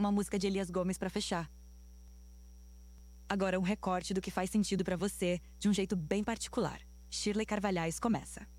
uma música de Elias Gomes pra fechar. Agora um recorte do que faz sentido pra você, de um jeito bem particular. Shirley Carvalhais começa.